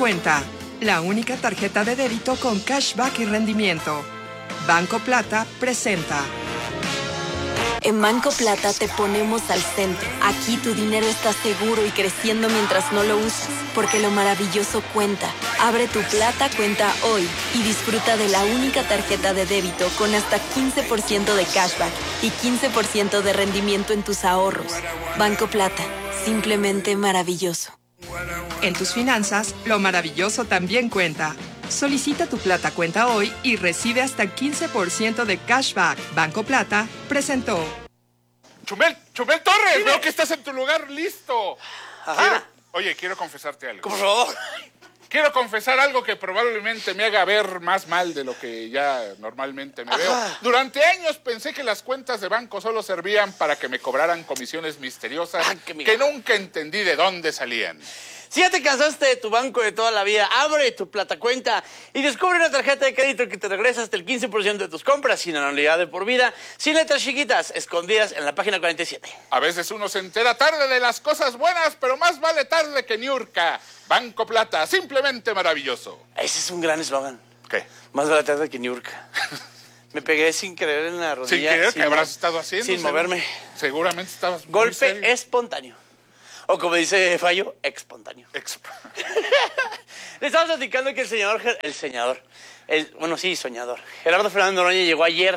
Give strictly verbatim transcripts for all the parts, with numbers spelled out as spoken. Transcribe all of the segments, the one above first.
Cuenta, la única tarjeta de débito con cashback y rendimiento. Banco Plata presenta. En Banco Plata te ponemos al centro. Aquí tu dinero está seguro y creciendo mientras no lo usas, porque lo maravilloso cuenta. Abre tu Plata Cuenta hoy y disfruta de la única tarjeta de débito con hasta quince por ciento de cashback y quince por ciento de rendimiento en tus ahorros. Banco Plata, simplemente maravilloso. En tus finanzas, lo maravilloso también cuenta. Solicita tu Plata Cuenta hoy y recibe hasta quince por ciento de cashback. Banco Plata presentó. Chumel, Chumel Torres, Dime. veo que estás en tu lugar listo. Ajá. Quiero- oye, quiero confesarte algo. Por favor. Quiero confesar algo que probablemente me haga ver más mal de lo que ya normalmente me Ajá. veo. Durante años pensé que las cuentas de banco solo servían para que me cobraran comisiones misteriosas Ah, qué miga. que nunca entendí de dónde salían. Si ya te cansaste de tu banco de toda la vida, abre tu Plata Cuenta y descubre una tarjeta de crédito que te regresa hasta el quince por ciento de tus compras sin anualidad de por vida, sin letras chiquitas, escondidas en la página cuarenta y siete. A veces uno se entera tarde de las cosas buenas, pero más vale tarde que niurca. Banco Plata, simplemente maravilloso. Ese es un gran eslogan. ¿Qué? Más vale tarde que New York. Me pegué sin querer en la Sin rodilla. querer, ¿qué mo- habrás estado haciendo? Sin Seguro- moverme. Seguramente estabas muy Golpe serio. espontáneo. O como dice Fallo, espontáneo. Exp- Le estamos platicando que el señor, Ger- el señor, el, bueno, sí, soñador, Gerardo Fernández Noroña llegó ayer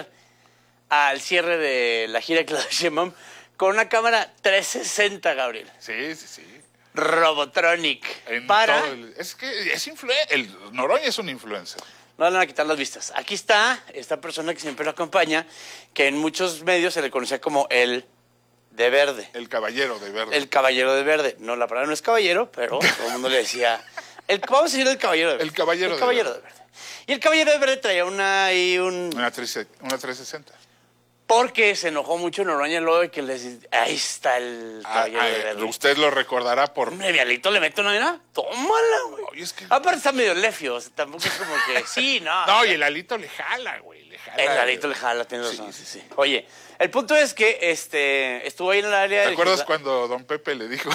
al cierre de la gira de Claudia Sheinbaum con una cámara trescientos sesenta, Gabriel. Sí, sí, sí. Robotronic. En Para... todo el- es que es influencer. El Noroña es un influencer. No le van a quitar las vistas. Aquí está esta persona que siempre lo acompaña, que en muchos medios se le conocía como el de verde. El caballero de verde. El caballero de verde. No, la palabra no es caballero, pero todo el mundo le decía... El, vamos a decir el caballero de verde. El caballero El de caballero verde. de verde. Y el caballero de verde traía una y un... Una, tres- una trescientos sesenta. Porque se enojó mucho Noroña luego de que les... Ahí está el Ah, caballero ah, de verde. usted lo recordará por... Hombre, Vialito le mete una mira. Tómala, güey. Oye, es que- Aparte está medio lefio. O sea, tampoco es como que... Sí, no. No, y el alito le jala, güey. Le jala. El Lalito le jala, tienes Sí, razón. sí, Sí, sí. Oye, el punto es que este estuvo ahí en el área ¿Te de... acuerdas legisla- cuando don Pepe le dijo...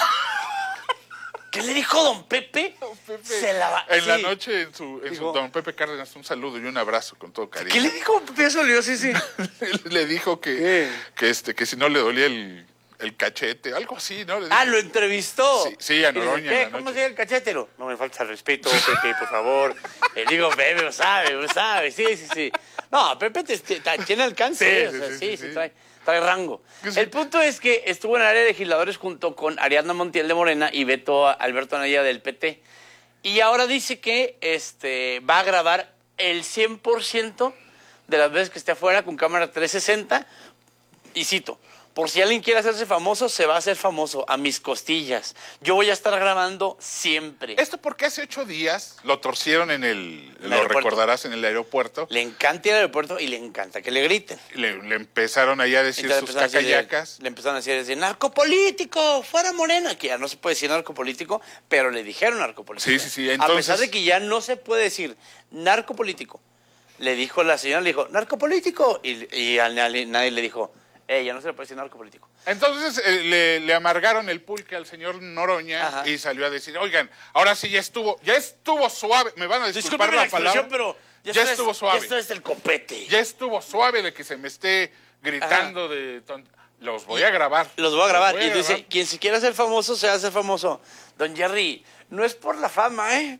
¿Qué le dijo don Pepe? Pepe, Se la va... en la sí. noche, en su, en su- Dijo- don Pepe Cárdenas, un saludo y un abrazo con todo cariño. ¿Qué le dijo don Pepe? Eso le dio, sí, sí. le dijo que, ¿Qué? que, este, que si no le dolía el, el cachete, algo así, ¿no? Le dijo- Ah, lo entrevistó. Sí, sí, a Y le dice, Noroña ¿qué? en la ¿Cómo noche. se llama el cachetero? No me falta el respeto, Pepe, por favor. Le digo, Pepe, lo sabe, lo sabe. Sí, sí, sí. No, Pepe te- te- te- tiene alcance. Sí, ¿eh? O sí, sea, sí, sí, sí, sí, sí. trae, trae rango. Sí. El punto es que estuvo en el área de legisladores junto con Ariadna Montiel de Morena y Beto Alberto Anaya del P T. Y ahora dice que este, va a grabar el cien por ciento de las veces que esté afuera con cámara trescientos sesenta. Y cito, por si alguien quiere hacerse famoso, se va a hacer famoso a mis costillas. Yo voy a estar grabando siempre. Esto porque hace ocho días lo torcieron en el... el lo aeropuerto. recordarás en el aeropuerto. Le encanta ir al aeropuerto y le encanta que le griten. Le, le empezaron ahí a decir Entonces sus empezaron a decir- cacayacas. Le empezaron a decir, decir, narcopolítico, fuera Morena, que ya no se puede decir narcopolítico, pero le dijeron narcopolítico. Sí, sí, sí, A entonces- pesar de que ya no se puede decir narcopolítico, le dijo la señora, le dijo, narcopolítico, y, y a nadie, nadie le dijo, eh, ya no se le puede decir narcopolítico. Entonces eh, le, le amargaron el pulque al señor Noroña Ajá. y salió a decir, oigan, ahora sí ya estuvo, ya estuvo suave, me van a disculpar Discúlpeme la, la expresión, palabra, pero ya esto es- estuvo suave. Esto es el copete. ya estuvo suave de que se me esté gritando de ton- los voy a grabar. Los voy a grabar. Los Y voy a dice, grabar. quien se quiera hacer famoso, se hace famoso. Don Jerry, no es por la fama, ¿eh?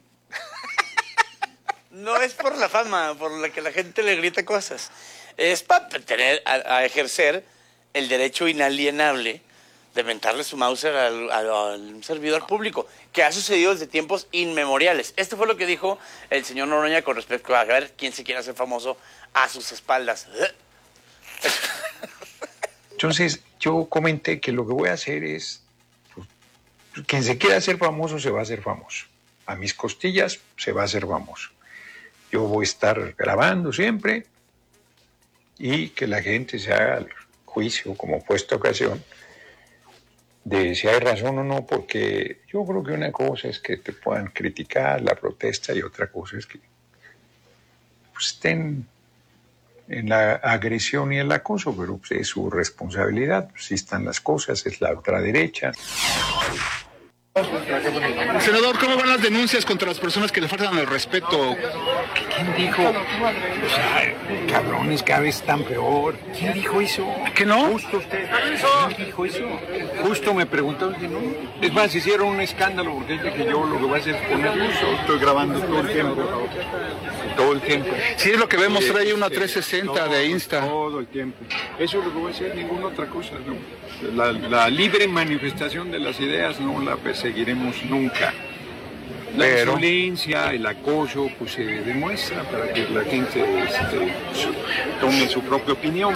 No es por la fama, por la que la gente le grita cosas. Es para tener, a, a ejercer el derecho inalienable de mentarle su Mauser al, al- al servidor público, que ha sucedido desde tiempos inmemoriales. Esto fue lo que dijo el señor Noroña con respecto a ver quién se quiere hacer famoso a sus espaldas. Entonces, yo comenté que lo que voy a hacer es, pues, quien se quiera hacer famoso se va a hacer famoso. A mis costillas se va a hacer famoso. Yo voy a estar grabando siempre y que la gente se haga el juicio, como fue esta ocasión, de si hay razón o no, porque yo creo que una cosa es que te puedan criticar la protesta y otra cosa es que pues, estén en la agresión y el acoso, pero pues, es su responsabilidad, pues, si están las cosas, es la ultraderecha. Senador, ¿cómo van las denuncias contra las personas que le faltan el respeto? ¿Quién dijo? O sea, cabrones, cada vez están peor. ¿Quién dijo eso? ¿Que no? Justo usted. ¿Quién dijo eso? Justo me preguntaron que no. Es más, hicieron un escándalo porque dije que yo lo que voy a hacer es poner uso. Estoy grabando todo el tiempo. Todo el tiempo. Sí, es lo que vemos, trae una Este, trescientos sesenta todo, de Insta. Todo el tiempo. Eso es lo que voy a hacer, ninguna otra cosa. ¿no? La, la libre manifestación de las ideas no la perseguiremos nunca. La Pero... violencia, el acoso, pues se demuestra para que la gente este, tome su propia opinión.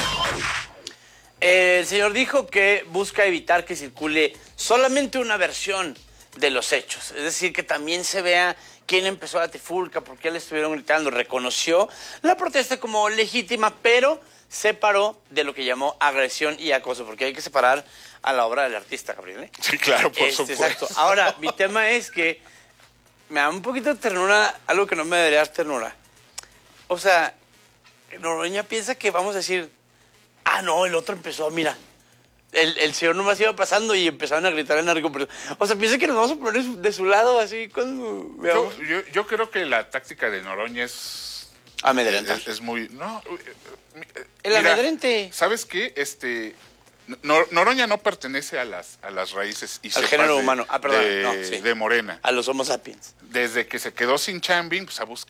El señor dijo que busca evitar que circule solamente una versión de los hechos. Es decir, que también se vea quién empezó la trifulca, por qué le estuvieron gritando. Reconoció la protesta como legítima, pero separó de lo que llamó agresión y acoso, porque hay que separar a la obra del artista, Gabriel, ¿eh? Sí, claro, por Este, supuesto. Exacto. Ahora, mi tema es que me da un poquito de ternura, algo que no me debería dar ternura. O sea, Noroña piensa que vamos a decir, ah, no, el otro empezó, mira, el, el señor nomás iba pasando y empezaron a gritar en narco. O sea, piensa que nos vamos a poner de su lado así cuando Yo, veamos. yo, yo creo que la táctica de Noroña es... Amedrentar. Es, es muy... No, El mira, amedrente. ¿Sabes qué? Este... Nor- Noroña no pertenece a las, a las raíces y Al cepas género de, humano. Ah, perdón. de, No, sí. de Morena. A los Homo sapiens. Desde que se quedó sin chambing, pues ha buscado